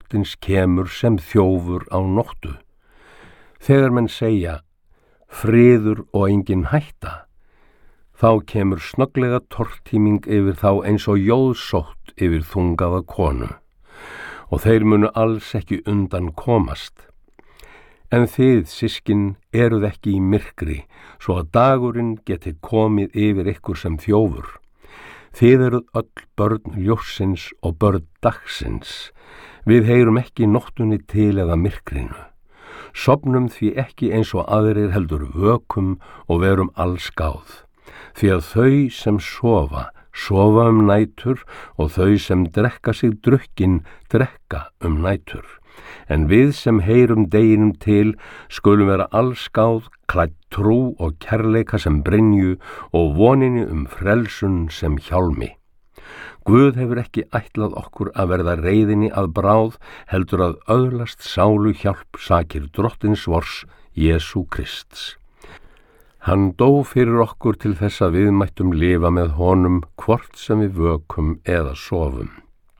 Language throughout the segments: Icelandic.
drottins kemur sem þjófur á nóttu. Þegar menn segja friður og engin hætta, þá kemur snögglega tortíming yfir þá eins og jóðsótt yfir þungaða konu, og þeir munu alls ekki undan komast. En þið, systkin, eruð ekki í myrkri, svo að dagurinn geti komið yfir ykkur sem þjófur. Þið eruð öll börn ljóssins og börn dagsins. Við heyrum ekki nóttunni til eða myrkrinu. Sofnum því ekki eins og aðrir heldur vökum og verum allsgáð. Því að þau sem sofa nætur og þau sem drekka sig drukkin drekka nætur. En við sem heyrum deginum til skulum vera allsgáð, klædd trú og kærleika sem brynju og voninni frelsun sem hjálmi. Guð hefur ekki ætlað okkur að verða reiðinni að bráð, heldur að öðlast sálu hjálp sakir drottins vors, Jesú Krists. Hann dó fyrir okkur til þess að við mættum lifa með honum hvort sem við vökum eða sofum.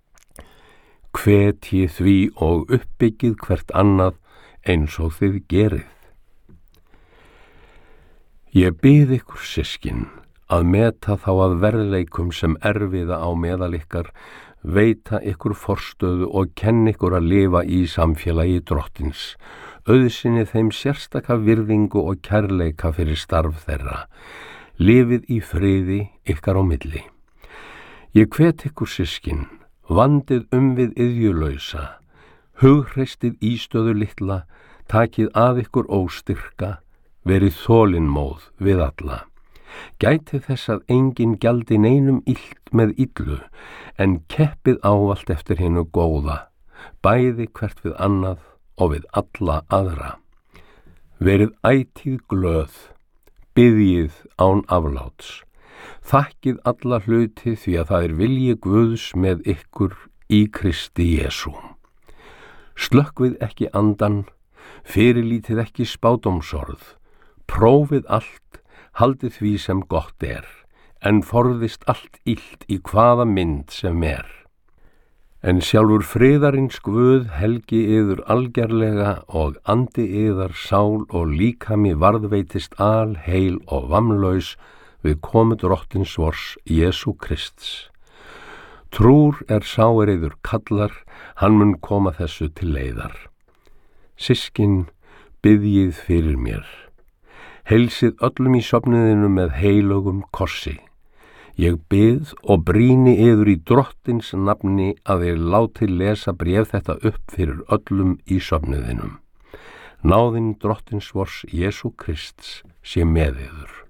Hvetji því og uppbyggið hvert annað eins og þið gerið. Ég bið ykkur, systkin, að meta þá að verðleikum sem erfiða á meðal ykkar, veita ykkur forstöðu og kenna ykkur að lifa í samfélagi drottins, auðsinni þeim sérstaka virðingu og kærleika fyrir starf þeirra. Lifið í friði ykkar á milli. Ég hvet ykkur, systkin, vandið við iðjulausa, hughrestið ístöðu litla, takið að ykkur óstyrka, verið þolinmóð við alla. Gætið þess að enginn gjaldi neinum illt með illu, en keppið ávallt eftir hinu góða, bæði hvert við annað og við alla aðra. Verið ætíð glöð, biðjið án afláts. Þakkið alla hluti því að það vilji Guðs með ykkur í Kristi Jesú. Slökkvið ekki andan, fyrirlítið ekki spádómsorð, prófið allt, haldið því sem gott en forðist allt illt í hvaða mynd sem En sjálfur friðarins Guð helgi yður algerlega og andi yðar sál og líkami varðveitist alheil og vamlaus við komu drottins vors, Jesú Krists. Trúr sá yður kallar, hann mun koma þessu til leiðar. Systkin, biðjið fyrir mér. Heilsið öllum í sofniðinu með heilögum kossi. Ég bið og brýni yður í drottins nafni að þér láti lesa bréf þetta upp fyrir öllum í sofniðinum. Náðin drottins vors, Jesú Krists, sé með yður.